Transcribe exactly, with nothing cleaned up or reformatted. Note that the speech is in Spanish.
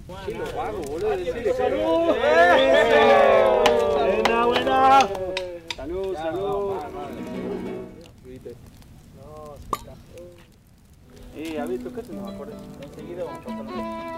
Sí, lo pago, boludo. Decirle ¡Salud! Buena, buena. Salud, salud. No, se cagó. Eh, a ver, tocate unos acordes. Enseguida vamos a pasar.